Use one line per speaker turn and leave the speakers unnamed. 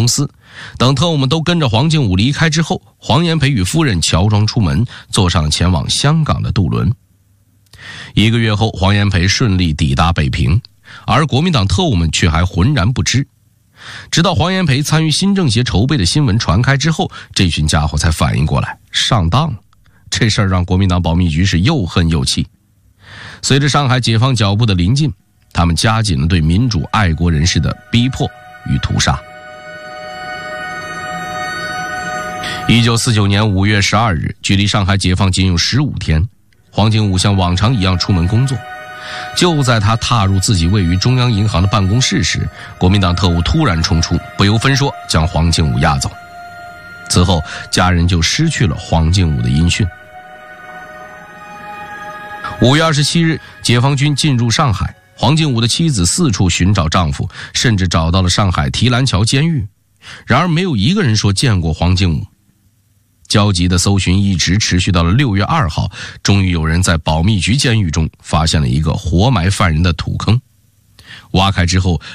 司。等特务们都跟着黄敬武离开之后，黄炎培与夫人乔装出门，坐上前往香港的渡轮。1个月后，黄炎培顺利抵达北平，而国民党特务们却还浑然不知。直到黄炎培参与新政协筹备的新闻传开之后，这群家伙才反应过来，上当了。这事儿让国民党保密局是又恨又气。随着上海解放脚步的临近，他们加紧了对民主爱国人士的逼迫与屠杀。1949年5月12日，距离上海解放仅有15天，黄敬武像往常一样出门工作。就在他踏入自己位于中央银行的办公室时，国民党特务突然冲出，不由分说将黄敬武押走。此后，家人就失去了黄敬武的音讯。5月27日，解放军进入上海，黄敬武的妻子四处寻找丈夫，甚至找到了上海提篮桥监狱。然而没有一个人说见过黄敬武。焦急的搜寻一直持续到了6月2号，终于有人在保密局监狱中发现了一个活埋犯人的土坑。挖开之后，